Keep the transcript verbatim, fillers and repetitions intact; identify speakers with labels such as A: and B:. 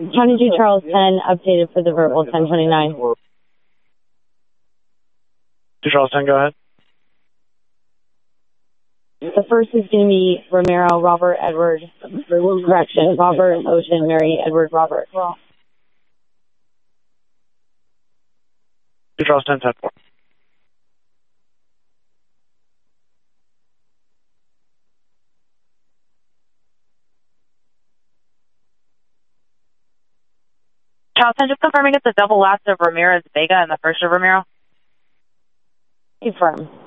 A: twenty-two Charles ten, updated for the verbal ten twenty-nine.
B: two Charles ten, go ahead.
A: The first is going to be Romero, Robert, Edward, correction, Robert, Ocean, Mary, Edward, Robert.
B: two Charles ten, ten four.
C: Charles ten, just confirming it's the double last of Ramirez Vega and the first of Romero.
A: Confirm.